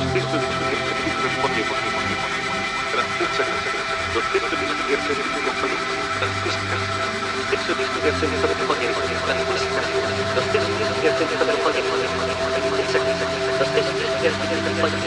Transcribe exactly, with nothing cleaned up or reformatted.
testo di studiare pochi pochi pochi la stessa lo stesso di studiare sempre pochi la stessa lo stesso di studiare sempre pochi la stessa lo stesso di studiare sempre pochi la stessa lo stesso di studiare sempre pochi